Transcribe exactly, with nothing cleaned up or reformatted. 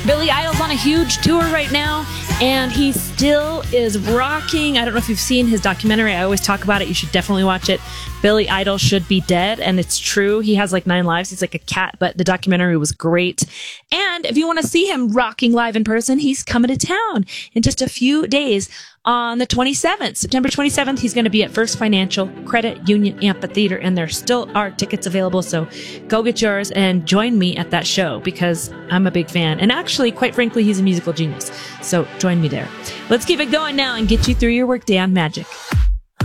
Billy Idol's on a huge tour right now, and he still is rocking. I don't know if you've seen his documentary. I always talk about it. You should definitely watch it. Billy Idol should be dead, and it's true. He has like nine lives. He's like a cat, but the documentary was great. And if you want to see him rocking live in person, he's coming to town in just a few days. On the twenty-seventh, September twenty-seventh, he's going to be at First Financial Credit Union Amphitheater, and there still are tickets available. So go get yours and join me at that show because I'm a big fan. And actually, quite frankly, he's a musical genius. So join me there. Let's keep it going now and get you through your workday on Magic.